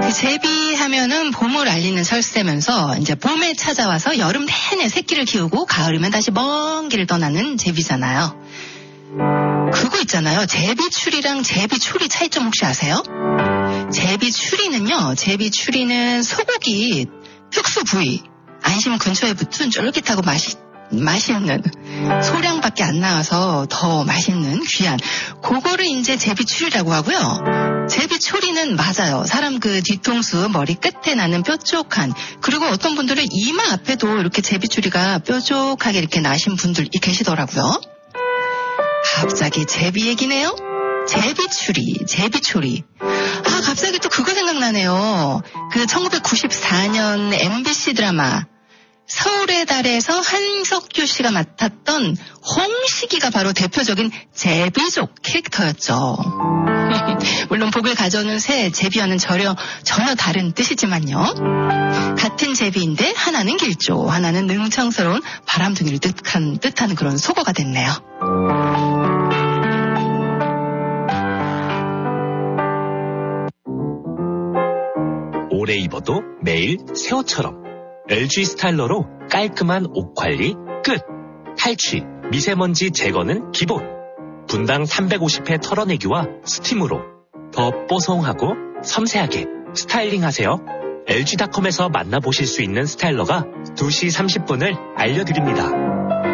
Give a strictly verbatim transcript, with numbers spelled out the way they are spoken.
제비하면은 봄을 알리는 설세면서 이제 봄에 찾아와서 여름 내내 새끼를 키우고 가을이면 다시 먼 길을 떠나는 제비잖아요. 그거 있잖아요. 제비추리랑 제비초리 차이점 혹시 아세요? 제비추리는요. 제비추리는 소고기 특수 부위 안심 근처에 붙은 쫄깃하고 맛이 맛있는 소량밖에 안 나와서 더 맛있는 귀한 그거를 이제 제비추리라고 하고요. 제비초리는 맞아요. 사람 그 뒤통수 머리 끝에 나는 뾰족한 그리고 어떤 분들은 이마 앞에도 이렇게 제비추리가 뾰족하게 이렇게 나신 분들 계시더라고요. 갑자기 제비 얘기네요. 제비추리, 제비초리. 아 갑자기 또 그거 생각나네요. 그 천구백구십사 년 엠비씨 드라마 서울의 달에서 한석규 씨가 맡았던 홍식이가 바로 대표적인 제비족 캐릭터였죠. 물론 복을 가져오는 새, 제비와는 전혀, 전혀 다른 뜻이지만요. 같은 제비인데 하나는 길조, 하나는 능청스러운 바람둥이를 뜻한, 뜻하는 그런 속어가 됐네요. 오래 입어도 매일 새 옷처럼 엘지 스타일러로 깔끔한 옷 관리 끝. 탈취, 미세먼지 제거는 기본. 분당 삼백오십 회 털어내기와 스팀으로 더 뽀송하고 섬세하게 스타일링하세요. 엘지닷컴에서 만나보실 수 있는 스타일러가 두 시 삼십 분을 알려드립니다.